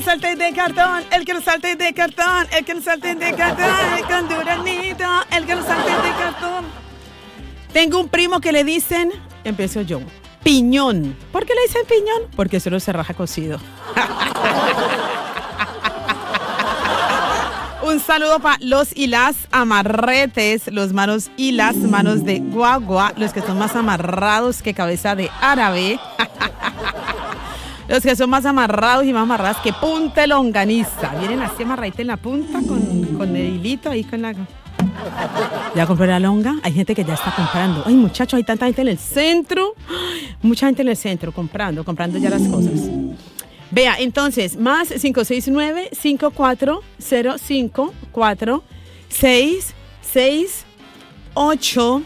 sartén de cartón, el que no sartén de cartón, el que no sartén de cartón, con duranito, el que no sartén de cartón. Tengo un primo que le dicen, empiezo yo, piñón. ¿Por qué le dicen piñón? Porque solo se raja cocido. Un saludo para los y las amarretes, los manos y las manos de guagua, los que son más amarrados que cabeza de árabe. Los que son más amarrados y más amarradas que punta de longaniza. Vienen así amarraditos en la punta con el hilito ahí con la... ¿Ya compró la longa? Hay gente que ya está comprando. Ay, muchachos, hay tanta gente en el centro. Mucha gente en el centro comprando ya las cosas. Vea, entonces, más 569-5405-4668.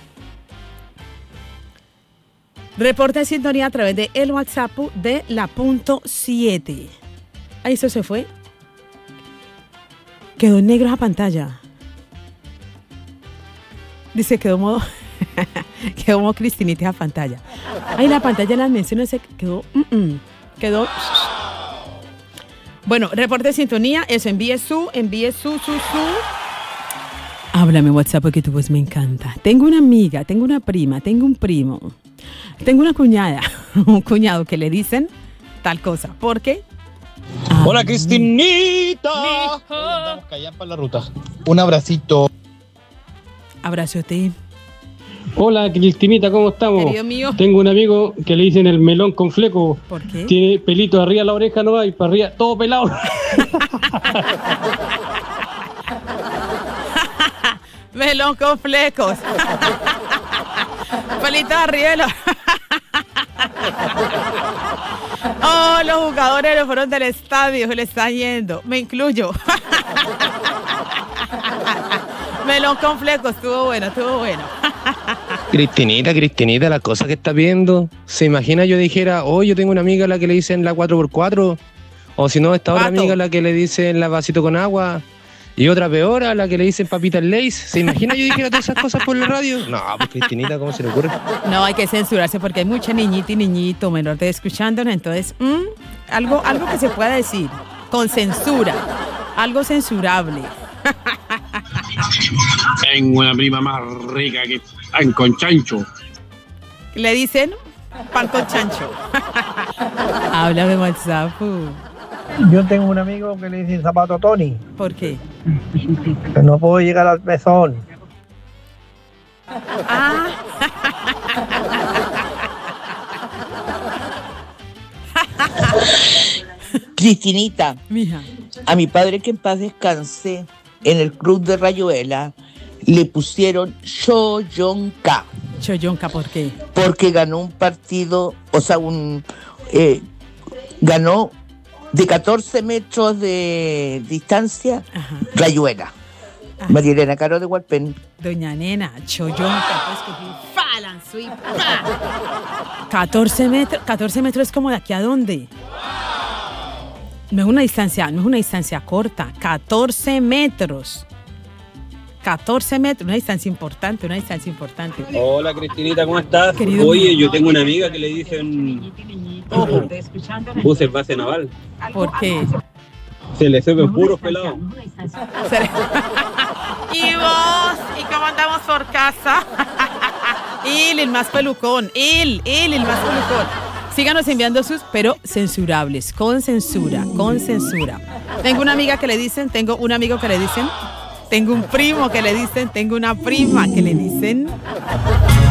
Reporte de sintonía a través de el WhatsApp de la punto 7. Ahí eso se fue. Quedó negro esa pantalla. Dice, quedó modo Cristinita esa pantalla. Ahí la pantalla de las menciones se quedó. Quedó. Bueno, reporte de sintonía, eso, envíe su. Háblame WhatsApp porque tu voz me encanta. Tengo una amiga, tengo una prima, tengo un primo, tengo una cuñada, un cuñado que le dicen tal cosa. ¿Por qué? Hola, Cristinita. Estamos callados para la ruta. Un abracito. Abrazote. Hola, Cristinita, ¿cómo estamos? Querido mío. Tengo un amigo que le dicen el melón con fleco. ¿Por qué? Tiene pelito arriba de la oreja, no va, y para arriba todo pelado. Melón con flecos. Pelito arriba. Oh, los jugadores no fueron del estadio, se le están yendo. Me incluyo. Melón con flecos, estuvo bueno. Cristinita, la cosa que está viendo. ¿Se imagina yo dijera, yo tengo una amiga a la que le dicen la 4x4? O si no, esta otra amiga a la que le dicen la vasito con agua. Y otra peor a la que le dicen papitas Lays. ¿Se imagina yo dijera todas esas cosas por la radio? No, pues Cristinita, ¿cómo se le ocurre? No, hay que censurarse porque hay mucha niñita y niñito menor de escuchándonos. Entonces, algo que se pueda decir con censura. Algo censurable. Tengo una prima más rica que pan con chancho. Le dicen pan con chancho. Háblame WhatsApp. Yo tengo un amigo que le dicen zapato Tony. ¿Por qué? Que no puedo llegar al pezón. Cristinita, Mija. a mi padre, que en paz descanse, en el club de Rayuela le pusieron Choyonca. Choyonca, ¿por qué? Porque ganó un partido, ganó de 14 metros de distancia. Ajá. Rayuela. Ajá. María Elena Caro de Hualpén. Doña Nena, Choyonca, pues cogí falanzo y ¡pa! 14 metros es como de aquí a dónde. No es una distancia corta. 14 metros. 14 metros, una distancia importante. Hola, Cristinita, ¿cómo estás? Querido Oye, mío. yo tengo una amiga que le dicen buses base naval. ¿Por qué? Se le suben puros pelados. ¿Y vos? ¿Y cómo andamos por casa? El más pelucón. El más pelucón. Síganos enviando sus, pero censurables, con censura. Tengo una amiga que le dicen, tengo un amigo que le dicen, tengo un primo que le dicen, tengo una prima que le dicen.